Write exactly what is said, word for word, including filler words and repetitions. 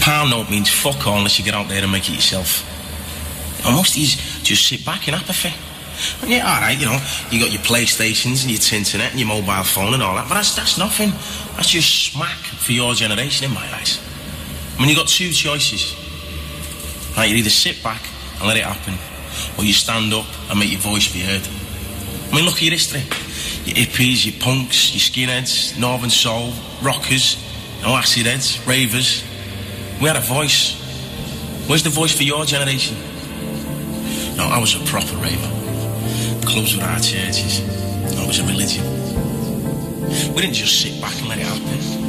Palm note means fuck all unless you get out there and make it yourself. You know, most of you just sit back in apathy. And yeah, alright, you know, you got your PlayStations and your internet and your mobile phone and all that, but that's, that's nothing. That's just smack for your generation in my eyes. I mean, you've got two choices. Right, you either sit back and let it happen, or you stand up and make your voice be heard. I mean, look at your history. Your hippies, your punks, your skinheads, northern soul, rockers, you know, acid heads, ravers. We had a voice. Where's the voice for your generation? No, I was a proper raver. Clubs were our churches. I was a religion. We didn't just sit back and let it happen.